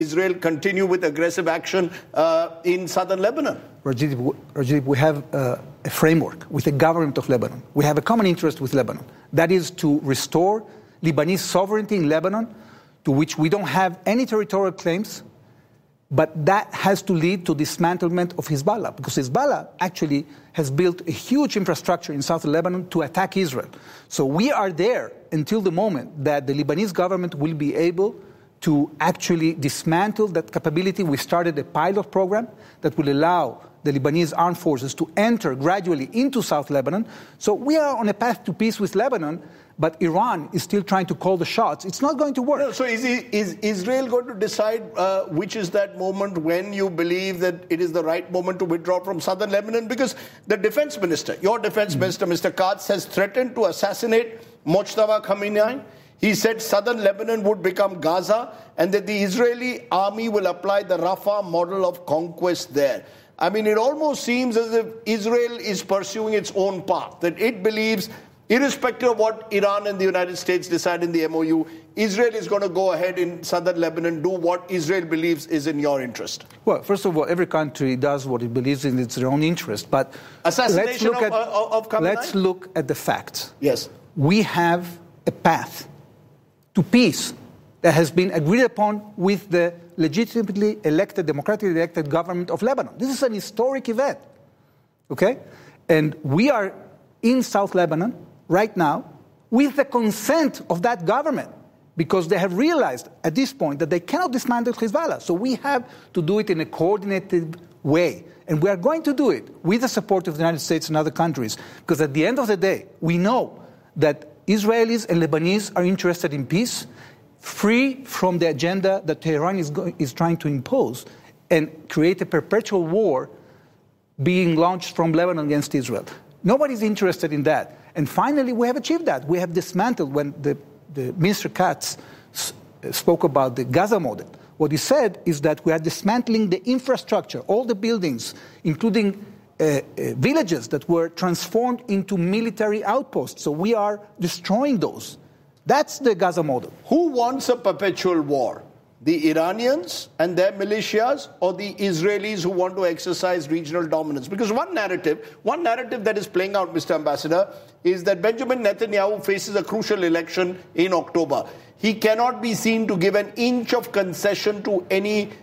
Israel continue with aggressive action in southern Lebanon? Rajiv, we have a framework with the government of Lebanon. We have a common interest with Lebanon. That is to restore Lebanese sovereignty in Lebanon, to which we don't have any territorial claims, but that has to lead to dismantlement of Hezbollah, because Hezbollah actually has built a huge infrastructure in southern Lebanon to attack Israel. So we are there until the moment that the Lebanese government will be able to actually dismantle that capability. We started a pilot program that will allow the Lebanese armed forces to enter gradually into South Lebanon. So we are on a path to peace with Lebanon, but Iran is still trying to call the shots. It's not going to work. No, so is Israel going to decide which is that moment when you believe that it is the right moment to withdraw from southern Lebanon? Because the defense minister, your defense minister, Mr. Katz, has threatened to assassinate Mojtaba Khamenei. He said southern Lebanon would become Gaza and that the Israeli army will apply the Rafah model of conquest there. I mean, it almost seems as if Israel is pursuing its own path, that it believes, irrespective of what Iran and the United States decide in the MOU, Israel is going to go ahead in southern Lebanon, do what Israel believes is in your interest. Well, first of all, every country does what it believes in its own interest. But assassination of Khamenei? Let's look at the facts. Yes. We have a path to peace that has been agreed upon with the legitimately elected, democratically elected government of Lebanon. This is an historic event, okay? And we are in South Lebanon right now with the consent of that government, because they have realized at this point that they cannot dismantle Hezbollah. So we have to do it in a coordinated way. And we are going to do it with the support of the United States and other countries, because at the end of the day, we know that Israelis and Lebanese are interested in peace, free from the agenda that Tehran is trying to impose and create a perpetual war being launched from Lebanon against Israel. Nobody's interested in that. And finally, we have achieved that. We have dismantled, when the Minister Katz spoke about the Gaza model, what he said is that we are dismantling the infrastructure, all the buildings, including villages that were transformed into military outposts. So we are destroying those. That's the Gaza model. Who wants a perpetual war? The Iranians and their militias, or the Israelis who want to exercise regional dominance? Because one narrative that is playing out, Mr. Ambassador, is that Benjamin Netanyahu faces a crucial election in October. He cannot be seen to give an inch of concession to any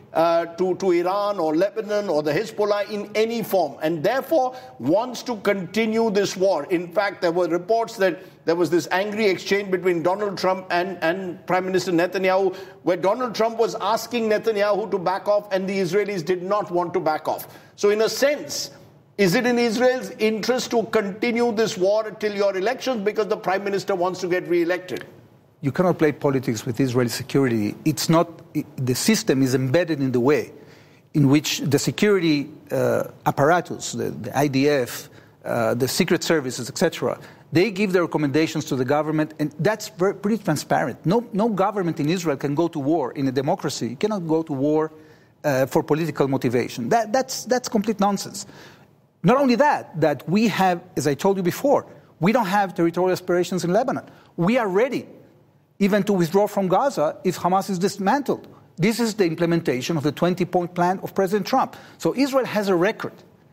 to Iran or Lebanon or the Hezbollah in any form, and therefore wants to continue this war. In fact, there were reports that there was this angry exchange between Donald Trump and Prime Minister Netanyahu, where Donald Trump was asking Netanyahu to back off and the Israelis did not want to back off. So in a sense, is it in Israel's interest to continue this war until your elections because the Prime Minister wants to get re-elected? You cannot play politics with Israeli security. It's not, the system is embedded in the way in which the security apparatus, the IDF, the secret services, etc., they give their recommendations to the government, and that's pretty transparent. No government in Israel can go to war in a democracy. You cannot go to war for political motivation. That's complete nonsense. Not only that we have, as I told you before, we don't have territorial aspirations in Lebanon. We are ready even to withdraw from Gaza if Hamas is dismantled. This is the implementation of the 20-point plan of President Trump. So Israel has a record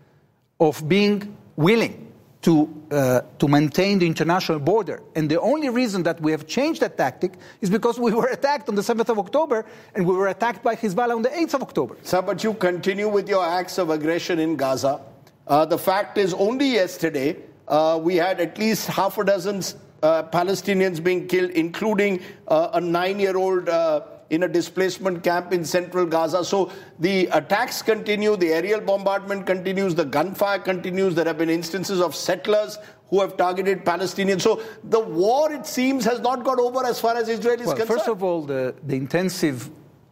of being willing to maintain the international border. And the only reason that we have changed that tactic is because we were attacked on the 7th of October, and we were attacked by Hezbollah on the 8th of October. Sir, but you continue with your acts of aggression in Gaza. The fact is, only yesterday, we had at least half a dozen Palestinians being killed, including a 9-year-old in a displacement camp in central Gaza. So the attacks continue, the aerial bombardment continues, the gunfire continues. There have been instances of settlers who have targeted Palestinians. So the war, it seems, has not got over as far as Israel is concerned. First of all, the intensive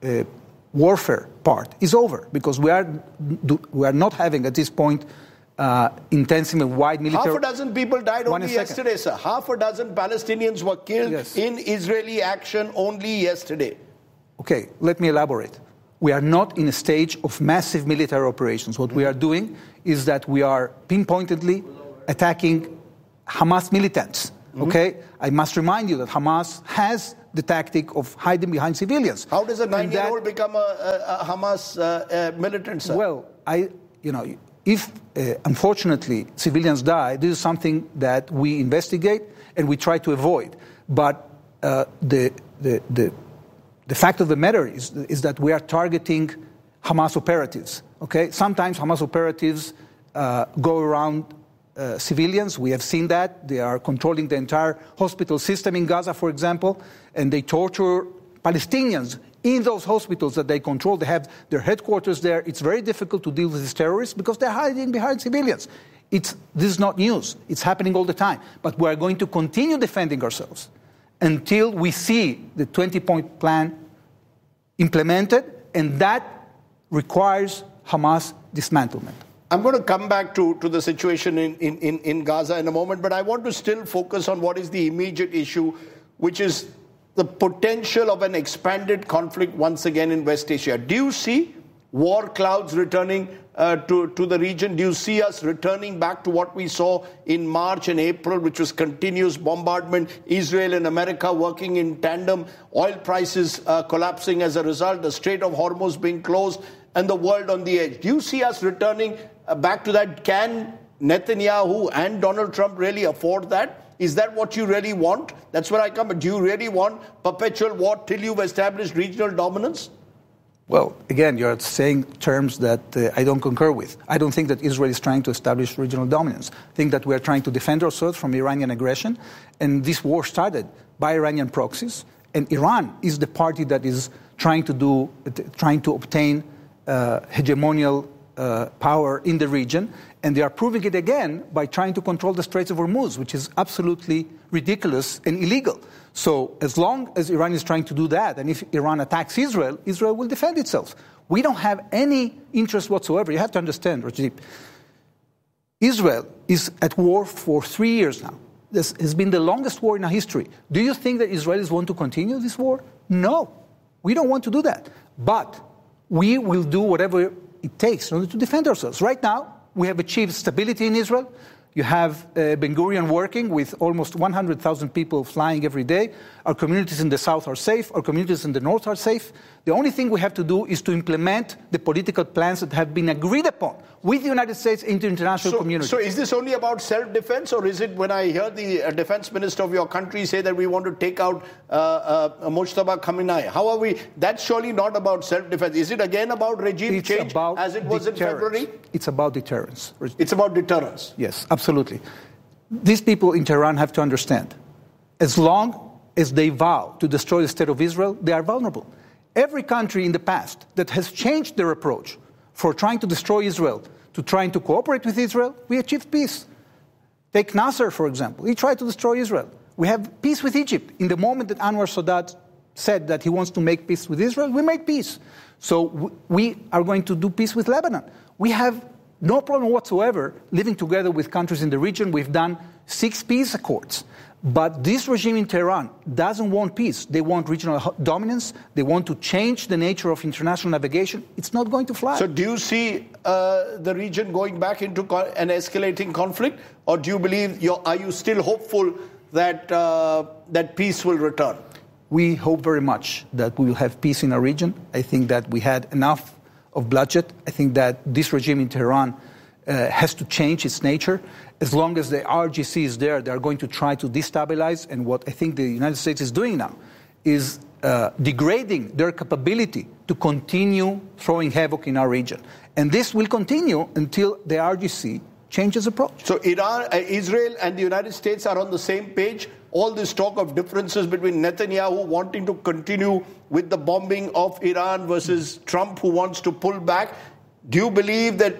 warfare part is over, because we are not having at this point intensive and wide military... Half a dozen people died only yesterday, sir. Half a dozen Palestinians were killed in Israeli action only yesterday. Okay, let me elaborate. We are not in a stage of massive military operations. What we are doing is that we are pinpointedly attacking Hamas militants. Okay? I must remind you that Hamas has the tactic of hiding behind civilians. How does a 9-year-old become a Hamas militant, sir? Well, if unfortunately civilians die, this is something that we investigate and we try to avoid. But the fact of the matter is that we are targeting Hamas operatives. Okay, sometimes Hamas operatives go around civilians. We have seen that. They are controlling the entire hospital system in Gaza, for example, and they torture Palestinians in those hospitals that they control. They have their headquarters there. It's very difficult to deal with these terrorists because they're hiding behind civilians. This is not news. It's happening all the time. But we're going to continue defending ourselves until we see the 20-point plan implemented, and that requires Hamas dismantlement. I'm going to come back to the situation in Gaza in a moment, but I want to still focus on what is the immediate issue, which is the potential of an expanded conflict once again in West Asia. Do you see war clouds returning to the region? Do you see us returning back to what we saw in March and April, which was continuous bombardment, Israel and America working in tandem, oil prices collapsing as a result, the Strait of Hormuz being closed, and the world on the edge? Do you see us returning back to that? Can Netanyahu and Donald Trump really afford that? Is that what you really want? That's where I come. Do you really want perpetual war till you've established regional dominance? Well, again, you're saying terms that I don't concur with. I don't think that Israel is trying to establish regional dominance. I think that we are trying to defend ourselves from Iranian aggression. And this war started by Iranian proxies. And Iran is the party that is trying to obtain hegemonial power in the region, and they are proving it again by trying to control the Straits of Hormuz, which is absolutely ridiculous and illegal. So as long as Iran is trying to do that, and if Iran attacks Israel, Israel will defend itself. We don't have any interest whatsoever. You have to understand, Rajib, Israel is at war for 3 years now. This has been the longest war in our history. Do you think that Israelis want to continue this war? No, we don't want to do that. But we will do whatever it takes in order to defend ourselves. Right now, we have achieved stability in Israel. You have Ben-Gurion working with almost 100,000 people flying every day. Our communities in the south are safe. Our communities in the north are safe. The only thing we have to do is to implement the political plans that have been agreed upon with the United States and the international community. So is this only about self-defense, or is it when I hear the defense minister of your country say that we want to take out Mojtaba Khamenei? How are we? That's surely not about self-defense. Is it again about regime change as it was in February? It's about deterrence. It's about deterrence. Yes, absolutely. These people in Tehran have to understand, as long as they vow to destroy the state of Israel, they are vulnerable. Every country in the past that has changed their approach for trying to destroy Israel to trying to cooperate with Israel, we achieved peace. Take Nasser, for example. He tried to destroy Israel. We have peace with Egypt. In the moment that Anwar Sadat said that he wants to make peace with Israel, we made peace. So we are going to do peace with Lebanon. We have no problem whatsoever living together with countries in the region. We've done 6 peace accords. But this regime in Tehran doesn't want peace. They want regional dominance. They want to change the nature of international navigation. It's not going to fly. So do you see the region going back into an escalating conflict? Or do you believe, are you still hopeful that that peace will return? We hope very much that we will have peace in our region. I think that we had enough of bloodshed. I think that this regime in Tehran has to change its nature. As long as the RGC is there, they are going to try to destabilize. And what I think the United States is doing now is degrading their capability to continue throwing havoc in our region. And this will continue until the RGC changes approach. So Israel and the United States are on the same page. All this talk of differences between Netanyahu wanting to continue with the bombing of Iran versus Trump who wants to pull back. Do you believe that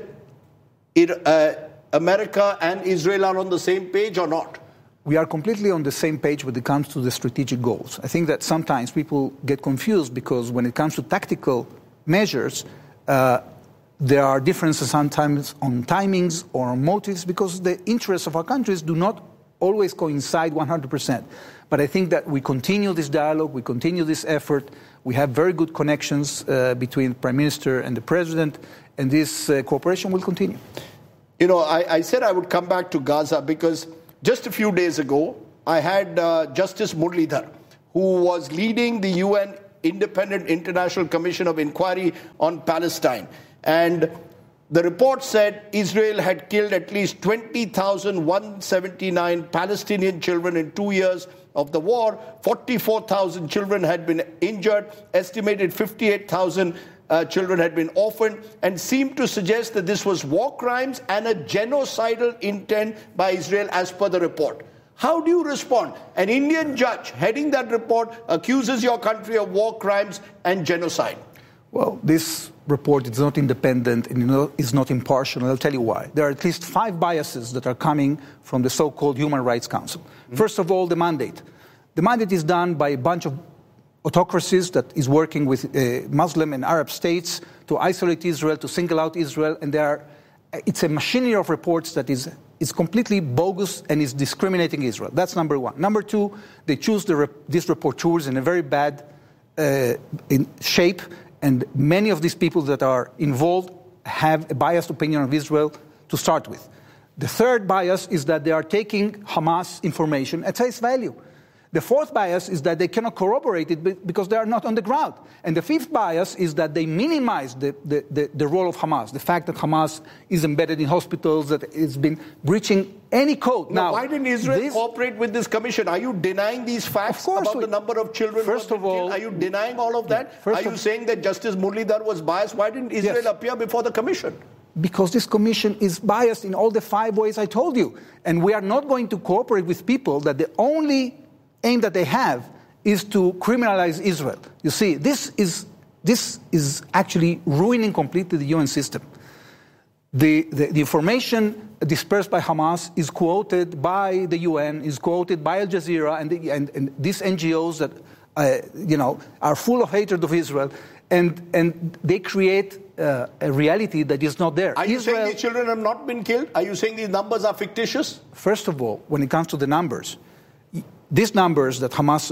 America and Israel are on the same page or not? We are completely on the same page when it comes to the strategic goals. I think that sometimes people get confused because when it comes to tactical measures, there are differences sometimes on timings or on motives because the interests of our countries do not always coincide 100%. But I think that we continue this dialogue, we continue this effort. We have very good connections between the Prime Minister and the President, and this cooperation will continue. You know, I said I would come back to Gaza because just a few days ago, I had Justice Muralidhar, who was leading the UN Independent International Commission of Inquiry on Palestine. And the report said Israel had killed at least 20,179 Palestinian children in 2 years of the war. 44,000 children had been injured. Estimated 58,000 children had been orphaned, and seemed to suggest that this was war crimes and a genocidal intent by Israel as per the report. How do you respond? An Indian judge heading that report accuses your country of war crimes and genocide. Well, this report is not independent and is not impartial, and I'll tell you why. There are at least 5 biases that are coming from the so-called Human Rights Council. Mm-hmm. First of all, the mandate. The mandate is done by a bunch of autocracies that is working with Muslim and Arab states to isolate Israel, to single out Israel, and it's a machinery of reports that is completely bogus and is discriminating Israel. That's number one. Number two, they choose these rapporteurs in a very bad in shape, and many of these people that are involved have a biased opinion of Israel to start with. The third bias is that they are taking Hamas information at face value. The fourth bias is that they cannot corroborate it because they are not on the ground. And the fifth bias is that they minimize the role of Hamas, the fact that Hamas is embedded in hospitals, that it's been breaching any code. Now, why didn't Israel cooperate with this commission? Are you denying these facts about the number of children? First of all, are you denying all of that? Are you saying that Justice Muralidhar was biased? Why didn't Israel appear before the commission? Because this commission is biased in all the 5 ways I told you. And we are not going to cooperate with people that the only aim that they have is to criminalize Israel. You see, this is actually ruining completely the UN system. The information dispersed by Hamas is quoted by the UN, is quoted by Al Jazeera, and these NGOs that are full of hatred of Israel, and they create a reality that is not there. Are you saying these children have not been killed? Are you saying these numbers are fictitious? First of all, when it comes to the numbers, these numbers that Hamas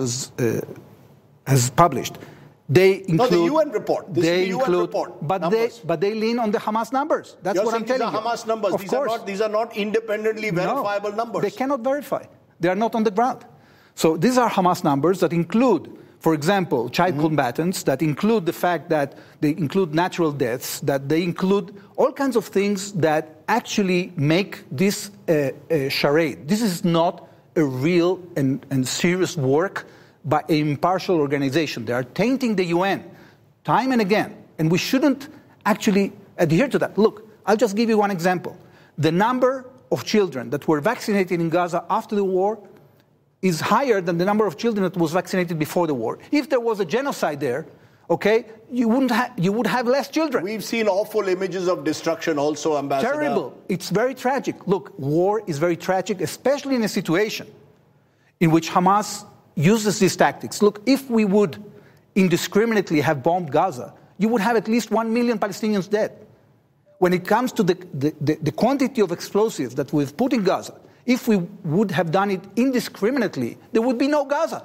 has published, they include... No, the UN report. This is the UN report. But they lean on the Hamas numbers. That's what I'm telling you. These are Hamas numbers. These are not independently verifiable numbers. They cannot verify. They are not on the ground. So these are Hamas numbers that include, for example, child combatants, that include the fact that they include natural deaths, that they include all kinds of things that actually make this a charade. This is not a real and serious work by an impartial organization. They are tainting the UN time and again, and we shouldn't actually adhere to that. Look, I'll just give you one example. The number of children that were vaccinated in Gaza after the war is higher than the number of children that was vaccinated before the war. If there was a genocide there, okay, you would have less children. We've seen awful images of destruction also, Ambassador. Terrible. It's very tragic. Look, war is very tragic, especially in a situation in which Hamas uses these tactics. Look, if we would indiscriminately have bombed Gaza, you would have at least 1 million Palestinians dead. When it comes to the quantity of explosives that we've put in Gaza, if we would have done it indiscriminately, there would be no Gaza.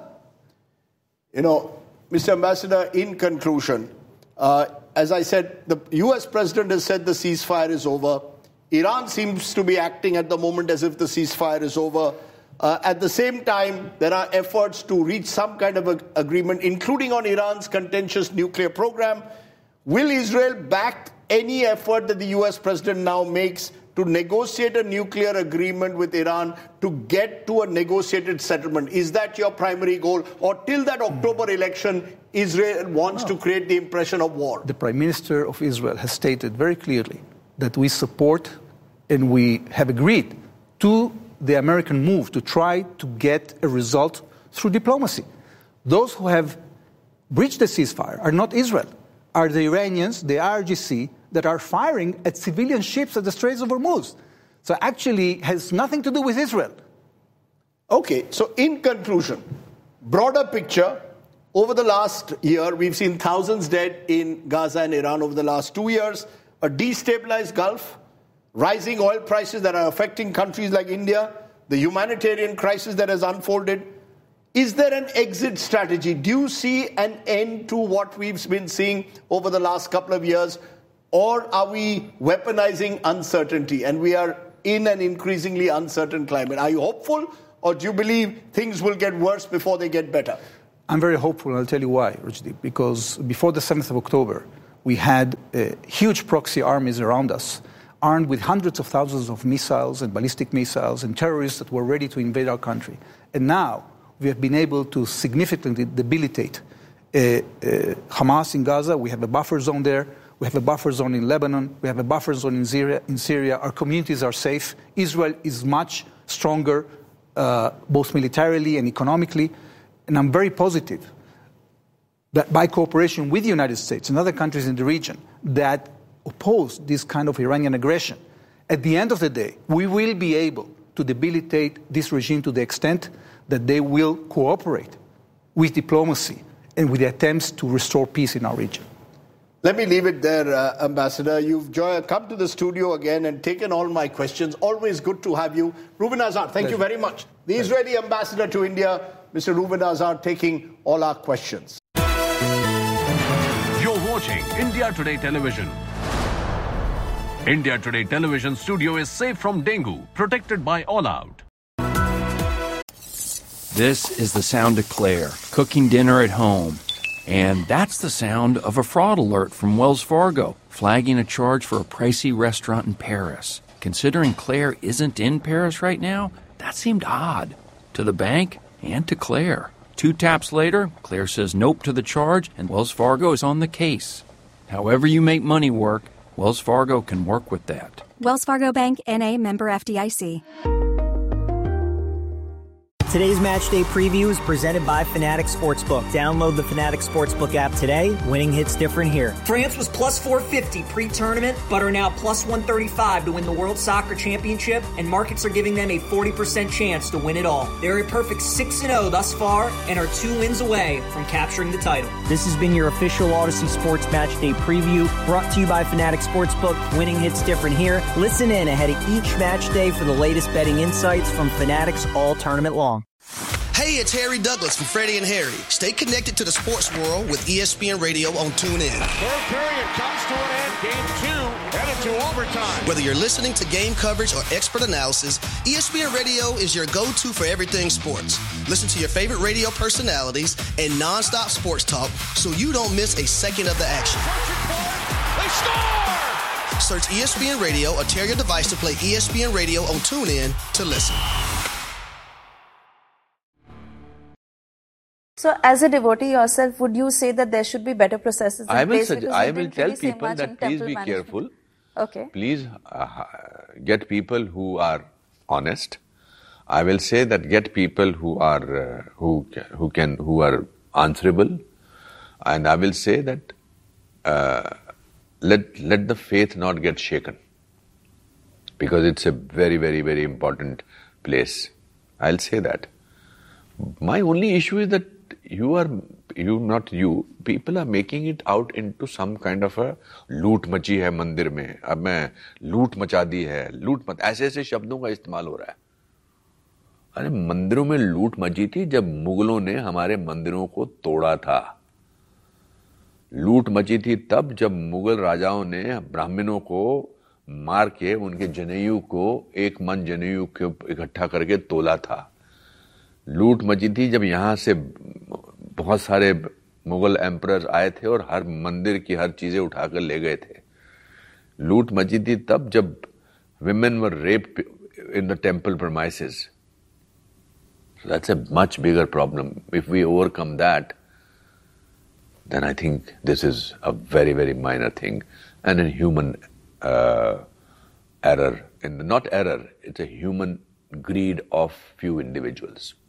You know, Mr. Ambassador, in conclusion, as I said, the US president has said the ceasefire is over. Iran seems to be acting at the moment as if the ceasefire is over. At the same time, there are efforts to reach some kind of agreement, including on Iran's contentious nuclear program. Will Israel back any effort that the US president now makes to negotiate a nuclear agreement with Iran to get to a negotiated settlement? Is that your primary goal? Or till that October election, Israel wants to create the impression of war? The Prime Minister of Israel has stated very clearly that we support and we have agreed to the American move to try to get a result through diplomacy. Those who have breached the ceasefire are not Israel, are the Iranians, the IRGC, that are firing at civilian ships at the Straits of Hormuz. So actually has nothing to do with Israel. Okay, so in conclusion, broader picture, over the last year, we've seen thousands dead in Gaza and Iran over the last 2 years, a destabilized Gulf, rising oil prices that are affecting countries like India, the humanitarian crisis that has unfolded. Is there an exit strategy? Do you see an end to what we've been seeing over the last couple of years? Or are we weaponizing uncertainty and we are in an increasingly uncertain climate? Are you hopeful or do you believe things will get worse before they get better? I'm very hopeful, and I'll tell you why, Rajdeep. Because before the 7th of October, we had huge proxy armies around us, armed with hundreds of thousands of missiles and ballistic missiles and terrorists that were ready to invade our country. And now we have been able to significantly debilitate Hamas in Gaza. We have a buffer zone there. We have a buffer zone in Lebanon. We have a buffer zone in Syria. Our communities are safe. Israel is much stronger, both militarily and economically. And I'm very positive that by cooperation with the United States and other countries in the region that oppose this kind of Iranian aggression, at the end of the day, we will be able to debilitate this regime to the extent that they will cooperate with diplomacy and with the attempts to restore peace in our region. Let me leave it there, Ambassador. You've come to the studio again and taken all my questions. Always good to have you. Reuven Azar, thank you very much. The Israeli ambassador to India, Mr. Reuven Azar, taking all our questions. You're watching India Today Television. India Today Television studio is safe from dengue, protected by All Out. This is the sound of Claire, cooking dinner at home. And that's the sound of a fraud alert from Wells Fargo, flagging a charge for a pricey restaurant in Paris. Considering Claire isn't in Paris right now, that seemed odd to the bank and to Claire. 2 taps later, Claire says nope to the charge, and Wells Fargo is on the case. However you make money work, Wells Fargo can work with that. Wells Fargo Bank, N.A., member FDIC. Today's Match Day preview is presented by Fanatics Sportsbook. Download the Fanatics Sportsbook app today. Winning hits different here. France was plus 450 pre-tournament, but are now plus 135 to win the World Soccer Championship, and markets are giving them a 40% chance to win it all. They're a perfect 6-0 thus far and are 2 wins away from capturing the title. This has been your official Odyssey Sports Match Day preview, brought to you by Fanatics Sportsbook. Winning hits different here. Listen in ahead of each match day for the latest betting insights from Fanatics all tournament long. Hey, it's Harry Douglas from Freddie and Harry. Stay connected to the sports world with ESPN Radio on TuneIn. Third period comes to an end. Game 2 headed to overtime. Whether you're listening to game coverage or expert analysis, ESPN Radio is your go-to for everything sports. Listen to your favorite radio personalities and nonstop sports talk so you don't miss a second of the action. They score! Search ESPN Radio or tell your device to play ESPN Radio on TuneIn to listen. So, as a devotee yourself, would you say that there should be better processes in place? I will tell people that please be careful. Okay. Please get people who are honest. I will say that get people who are answerable, and I will say that let the faith not get shaken, because it's a very, very, very important place. I'll say that. My only issue is that people are making it out into some kind of a loot मची है मंदिर में, अब मैं लूट मचा दी है, लूट मत, ऐसे शब्दों का इस्तेमाल हो रहा है। अरे मंदिरों में लूट मची थी जब मुगलों ने हमारे मंदिरों को तोड़ा था। लूट मची थी तब जब मुगल राजाओं ने ब्राह्मणों को मार के उनके जनेऊ को 1 मन जनेऊ को इकट्ठा करके तोला था। लूट मची थी जब यहां से बहुत सारे मुगल एम्परर्स आए थे और हर मंदिर की हर चीजें उठाकर ले गए थे। लूट मची थी तब जब women were raped in the temple premises. So that's a much bigger problem. If we overcome that, then I think this is a very, very minor thing and a human error. Not error, it's a human greed of few individuals.